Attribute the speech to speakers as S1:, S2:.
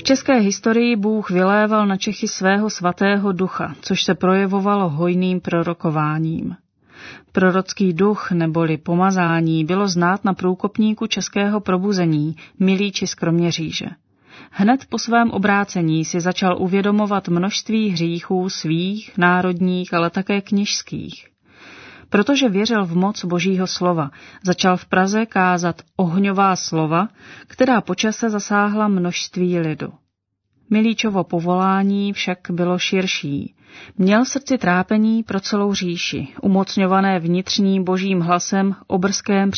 S1: české historii Bůh vyléval na Čechy svého svatého ducha, což se projevovalo hojným prorokováním. Prorocký duch neboli pomazání bylo znát na průkopníku českého probuzení Milíči z Kroměříže. Hned po svém obrácení si začal uvědomovat množství hříchů svých, národních, ale také kněžských. Protože věřil v moc Božího slova, začal v Praze kázat ohňová slova, která po čase zasáhla množství lidu. Milíčovo povolání však bylo širší. Měl v srdci trápení pro celou říši, umocňované vnitřním Božím hlasem o brzkém